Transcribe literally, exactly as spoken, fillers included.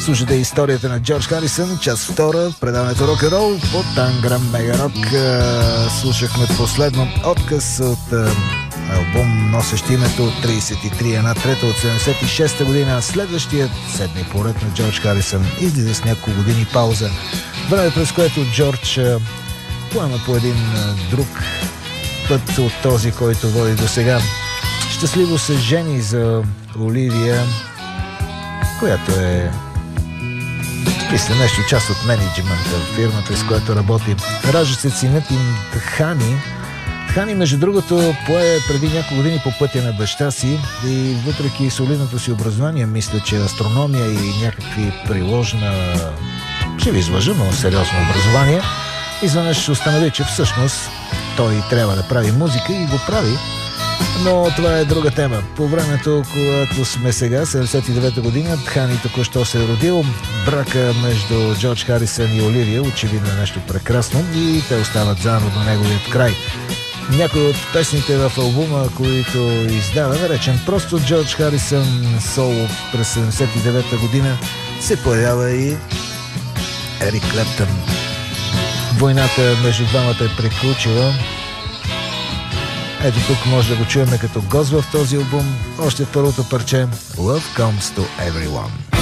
Слушате историята на Джордж Харисън, част втора, предаването Рок-н-рол по Танграм Мега Рок. Слушахме последно отказ от албум, носещ името тридесет и три, една трета от седемдесет и шеста година. Следващият седми поред на Джордж Харисън излиза с няколко години пауза. Време, през което Джордж поема по един друг път от този, който води до сега. Щастливо се жени за Оливия, която е мисля нещо част от менеджмента в фирмата, с която работи. Ражда се синът им Тхани. Тхани, между другото, пое преди няколко години по пътя на баща си и въпреки солидното си образование, мисля, че астрономия и някакви приложна, ще ви излъжа, но сериозно образование, изведнъж установи, че всъщност той трябва да прави музика и го прави. Но това е друга тема. По времето, когато сме сега, седемдесет и девета година, Тхани току-що се е родил. Брака между Джордж Харисън и Оливия очевидно е нещо прекрасно и те остават заедно до неговият край. Някои от песните в албума, които издава, наречен просто Джордж Харисън соло през седемдесет и девета година, се появява и Ерик Клептън. Войната между двамата е приключила. Ето тук може да го чуем като гост в този албум, още в първото парче Love Comes to Everyone.